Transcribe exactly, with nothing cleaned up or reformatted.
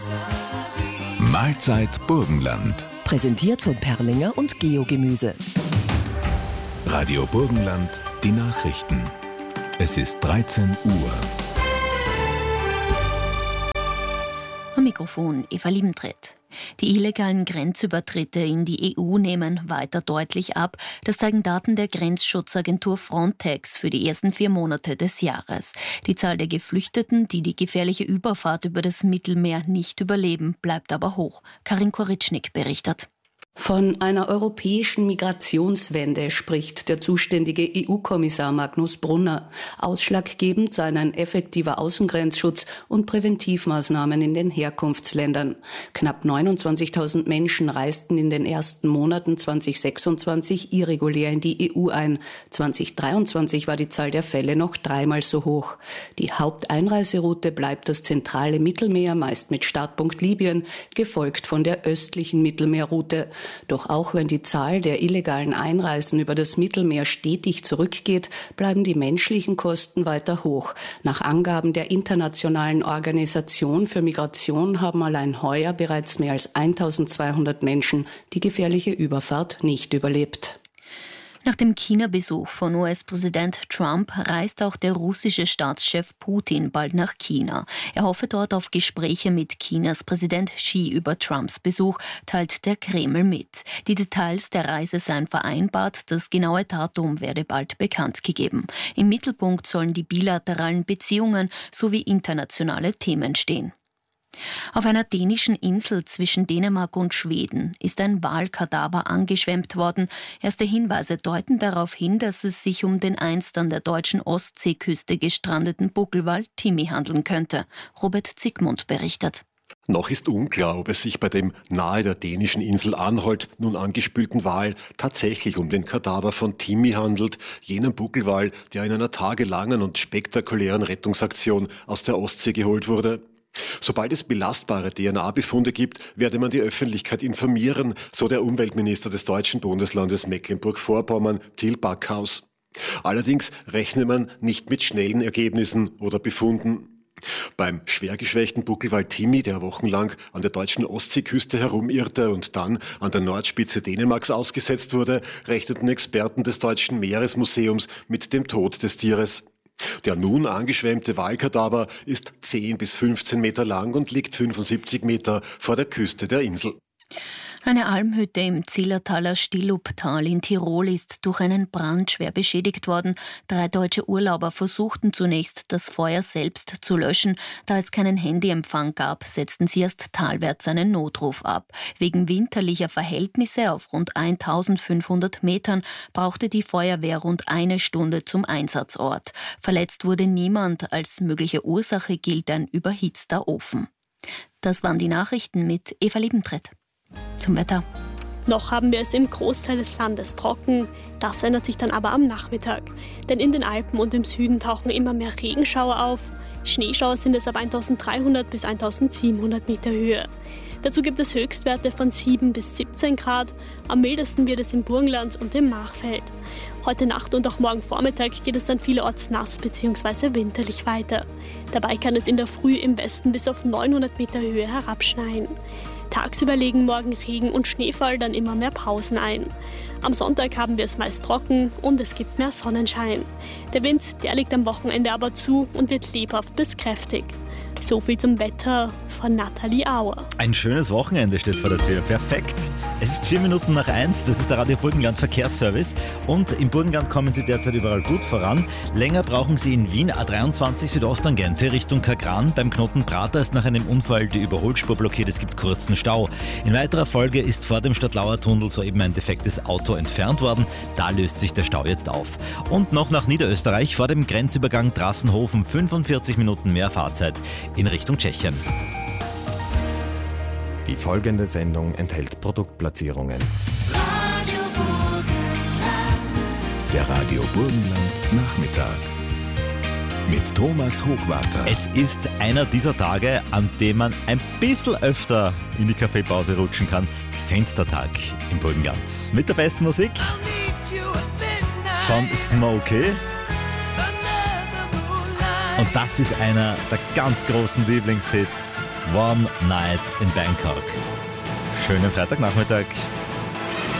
Mahlzeit Burgenland. Präsentiert von Perlinger und Geo-Gemüse. Radio Burgenland, die Nachrichten. Es ist dreizehn Uhr. Am Mikrofon Eva Liebentritt. Die illegalen Grenzübertritte in die E U nehmen weiter deutlich ab. Das zeigen Daten der Grenzschutzagentur Frontex für die ersten vier Monate des Jahres. Die Zahl der Geflüchteten, die die gefährliche Überfahrt über das Mittelmeer nicht überleben, bleibt aber hoch. Karin Koritschnik berichtet. Von einer europäischen Migrationswende spricht der zuständige E U-Kommissar Magnus Brunner. Ausschlaggebend seien ein effektiver Außengrenzschutz und Präventivmaßnahmen in den Herkunftsländern. Knapp neunundzwanzigtausend Menschen reisten in den ersten Monaten zweitausendsechsundzwanzig irregulär in die E U ein. zweitausenddreiundzwanzig war die Zahl der Fälle noch dreimal so hoch. Die Haupteinreiseroute bleibt das zentrale Mittelmeer, meist mit Startpunkt Libyen, gefolgt von der östlichen Mittelmeerroute. Doch auch wenn die Zahl der illegalen Einreisen über das Mittelmeer stetig zurückgeht, bleiben die menschlichen Kosten weiter hoch. Nach Angaben der Internationalen Organisation für Migration haben allein heuer bereits mehr als eintausendzweihundert Menschen die gefährliche Überfahrt nicht überlebt. Nach dem China-Besuch von U S-Präsident Trump reist auch der russische Staatschef Putin bald nach China. Er hoffe dort auf Gespräche mit Chinas Präsident Xi über Trumps Besuch, teilt der Kreml mit. Die Details der Reise seien vereinbart, das genaue Datum werde bald bekannt gegeben. Im Mittelpunkt sollen die bilateralen Beziehungen sowie internationale Themen stehen. Auf einer dänischen Insel zwischen Dänemark und Schweden ist ein Walkadaver angeschwemmt worden. Erste Hinweise deuten darauf hin, dass es sich um den einst an der deutschen Ostseeküste gestrandeten Buckelwal Timmy handeln könnte. Robert Zickmund berichtet. Noch ist unklar, ob es sich bei dem nahe der dänischen Insel Anholt nun angespülten Wal tatsächlich um den Kadaver von Timmy handelt, jenem Buckelwal, der in einer tagelangen und spektakulären Rettungsaktion aus der Ostsee geholt wurde. Sobald es belastbare D N A-Befunde gibt, werde man die Öffentlichkeit informieren, so der Umweltminister des deutschen Bundeslandes Mecklenburg-Vorpommern, Till Backhaus. Allerdings rechne man nicht mit schnellen Ergebnissen oder Befunden. Beim schwergeschwächten Buckelwal Timmy, der wochenlang an der deutschen Ostseeküste herumirrte und dann an der Nordspitze Dänemarks ausgesetzt wurde, rechneten Experten des Deutschen Meeresmuseums mit dem Tod des Tieres. Der nun angeschwemmte Walkadaver ist zehn bis fünfzehn Meter lang und liegt fünfundsiebzig Meter vor der Küste der Insel. Eine Almhütte im Zillertaler Stilluptal in Tirol ist durch einen Brand schwer beschädigt worden. Drei deutsche Urlauber versuchten zunächst, das Feuer selbst zu löschen. Da es keinen Handyempfang gab, setzten sie erst talwärts einen Notruf ab. Wegen winterlicher Verhältnisse auf rund eintausendfünfhundert Metern brauchte die Feuerwehr rund eine Stunde zum Einsatzort. Verletzt wurde niemand. Als mögliche Ursache gilt ein überhitzter Ofen. Das waren die Nachrichten mit Eva Liebentritt. Zum Wetter. Noch haben wir es im Großteil des Landes trocken. Das ändert sich dann aber am Nachmittag. Denn in den Alpen und im Süden tauchen immer mehr Regenschauer auf. Schneeschauer sind es ab eintausenddreihundert bis eintausendsiebenhundert Meter Höhe. Dazu gibt es Höchstwerte von sieben bis siebzehn Grad. Am mildesten wird es im Burgenland und im Machfeld. Heute Nacht und auch morgen Vormittag geht es dann vielerorts nass bzw. winterlich weiter. Dabei kann es in der Früh im Westen bis auf neunhundert Meter Höhe herabschneien. Tagsüber legen morgen Regen und Schneefall dann immer mehr Pausen ein. Am Sonntag haben wir es meist trocken und es gibt mehr Sonnenschein. Der Wind, der liegt am Wochenende aber zu und wird lebhaft bis kräftig. So viel zum Wetter von Nathalie Auer. Ein schönes Wochenende steht vor der Tür. Perfekt. Es ist vier Minuten nach eins. Das ist der Radio Burgenland Verkehrsservice. Und im Burgenland kommen Sie derzeit überall gut voran. Länger brauchen Sie in Wien A dreiundzwanzig Südosttangente Richtung Kagran. Beim Knoten Prater ist nach einem Unfall die Überholspur blockiert. Es gibt kurzen Stau. In weiterer Folge ist vor dem Stadtlauer Tunnel soeben ein defektes Auto entfernt worden. Da löst sich der Stau jetzt auf. Und noch nach Niederösterreich vor dem Grenzübergang Drassenhofen fünfundvierzig Minuten mehr Fahrzeit in Richtung Tschechien. Die folgende Sendung enthält Produktplatzierungen. Radio Burgenland. Der Radio Burgenland Nachmittag. Mit Thomas Hochwarter. Es ist einer dieser Tage, an dem man ein bisschen öfter in die Kaffeepause rutschen kann. Fenstertag im Burgenland. Mit der besten Musik von Smokey. Und das ist einer der ganz großen Lieblingshits One Night in Bangkok. Schönen Freitagnachmittag.